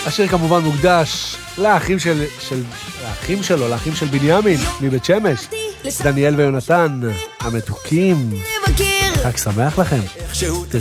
השיר כמובן מוקדש לאחים של בנימין מבית שמש, דניאל ויונתן המתוקים. חג שמח לכם.